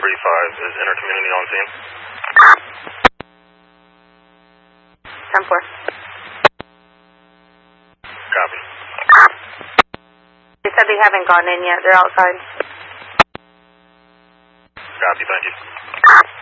1035, is Intercommunity on scene? 10-4. Copy. They said they haven't gone in yet. They're outside. Copy, thank you.